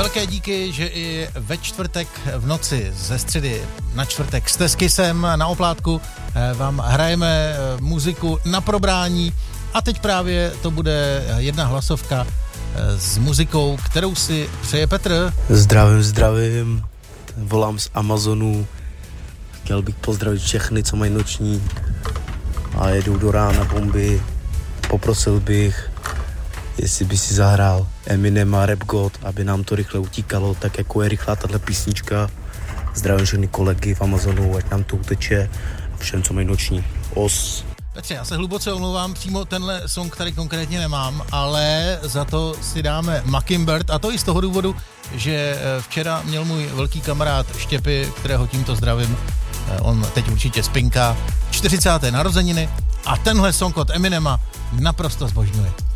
velké díky, že i ve čtvrtek v noci ze středy na čtvrtek jste s Kissem na oplátku. Vám hrajeme muziku na probrání a teď právě to bude jedna hlasovka s muzikou, kterou si přeje Petr. Zdravím. Volám z Amazonu. Chtěl bych pozdravit všechny, co mají noční a jedou do rána bomby. Poprosil bych, jestli by si zahrál Eminem a Rap God, aby nám to rychle utíkalo, tak jako je rychlá tato písnička. Zdravím všechny kolegy v Amazonu, ať nám to uteče a všem, co mají noční. Os. Petře, já se hluboce omlouvám, přímo tenhle song tady konkrétně nemám, ale za to si dáme Mockingbird, a to i z toho důvodu, že včera měl můj velký kamarád Štěpy, kterého tímto zdravím, on teď určitě spinká, 40. narozeniny a tenhle song od Eminema naprosto zbožňuje.